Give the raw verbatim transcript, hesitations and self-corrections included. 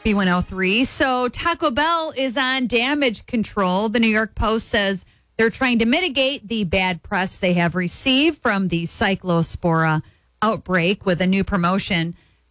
B one oh three. So Taco Bell is on damage control. The New York Post says they're trying to mitigate the bad press they have received from the Cyclospora outbreak with a new promotion.